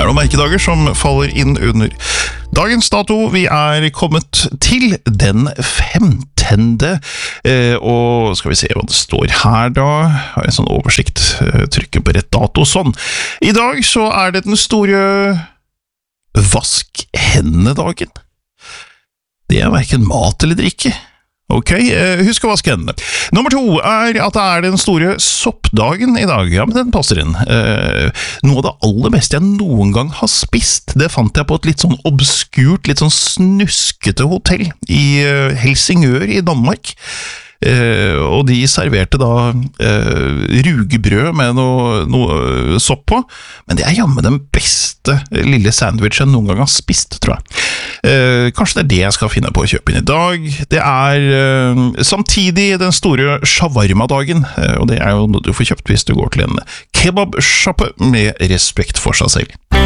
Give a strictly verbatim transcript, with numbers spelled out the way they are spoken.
noen merkedager som faller inn under dagens dato. Vi er kommet til den femtende, eh, og skal vi se hva det står her da. Har en sånn oversikt, eh, trykker på rett dato, sånn. I dag så er det den store vask hendene-dagen. Det er hverken mat eller drikke. Ok, husk å vaske hendene. Nummer to er at det er den store soppdagen i dag. Ja, men den passer inn. Eh, noe av det aller beste jeg noen gang har spist, det fant jeg på et litt sånn obskurt, litt sånn snuskete hotell i Helsingør i Danmark. Eh, og de serverte da eh, rugebrød med noe, noe sopp på, men det er jammen den beste lille sandwichen noen gang har spist, tror jeg. Eh, kanskje det er det jeg skal finne på å kjøpe inn i dag. Det er eh, samtidig den store shawarma-dagen, eh, og det er jo noe du får kjøpt hvis du går til en kebabshoppe med respekt for seg selv.